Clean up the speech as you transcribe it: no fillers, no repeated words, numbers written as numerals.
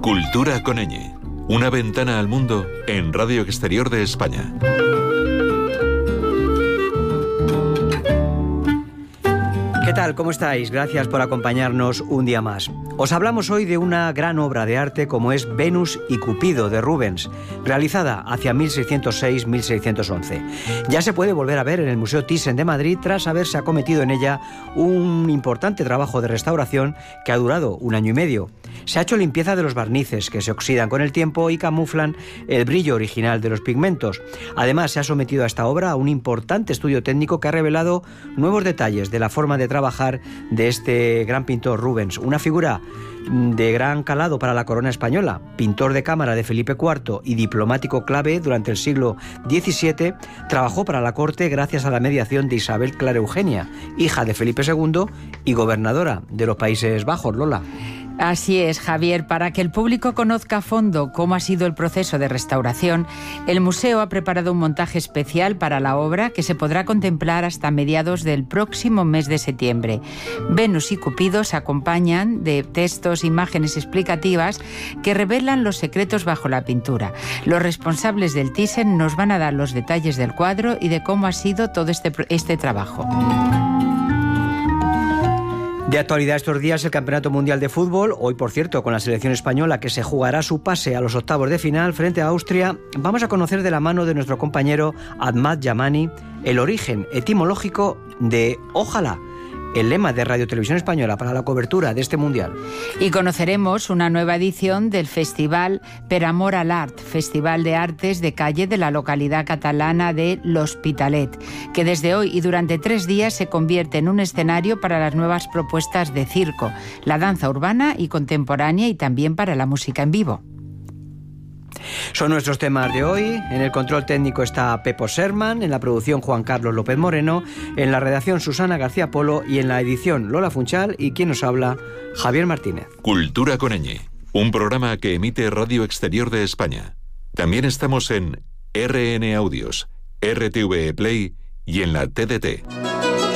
Cultura con ñ. Una ventana al mundo en Radio Exterior de España. ¿Qué tal? ¿Cómo estáis? Gracias por acompañarnos un día más. Os hablamos hoy de una gran obra de arte como es Venus y Cupido de Rubens, realizada hacia 1606-1611. Ya se puede volver a ver en el Museo Thyssen de Madrid tras haberse acometido en ella un importante trabajo de restauración que ha durado 1 año y medio. Se ha hecho limpieza de los barnices que se oxidan con el tiempo y camuflan el brillo original de los pigmentos. Además, se ha sometido a esta obra a un importante estudio técnico que ha revelado nuevos detalles de la forma de trabajar de este gran pintor Rubens, una figura de gran calado para la corona española, pintor de cámara de Felipe IV y diplomático clave durante el siglo XVII. Trabajó para la corte gracias a la mediación de Isabel Clara Eugenia, hija de Felipe II y gobernadora de los Países Bajos. Lola. Así es, Javier. Para que el público conozca a fondo cómo ha sido el proceso de restauración, el museo ha preparado un montaje especial para la obra que se podrá contemplar hasta mediados del próximo mes de septiembre. Venus y Cupido se acompañan de textos, imágenes explicativas que revelan los secretos bajo la pintura. Los responsables del Thyssen nos van a dar los detalles del cuadro y de cómo ha sido todo este trabajo. De actualidad estos días el Campeonato Mundial de Fútbol, hoy por cierto con la selección española que se jugará su pase a los octavos de final frente a Austria. Vamos a conocer de la mano de nuestro compañero Ahmad Yamani el origen etimológico de Ojalá, el lema de Radio Televisión Española para la cobertura de este Mundial. Y conoceremos una nueva edición del Festival Per Amor a l'Art, Festival de Artes de Calle de la localidad catalana de L'Hospitalet, que desde hoy y durante 3 días se convierte en un escenario para las nuevas propuestas de circo, la danza urbana y contemporánea y también para la música en vivo. Son nuestros temas de hoy. En el control técnico está Pepo Serman, en la producción Juan Carlos López Moreno, en la redacción Susana García Polo y en la edición Lola Funchal y quien nos habla, Javier Martínez. Cultura con ñ, un programa que emite Radio Exterior de España. También estamos en RN Audios, RTV Play y en la TDT.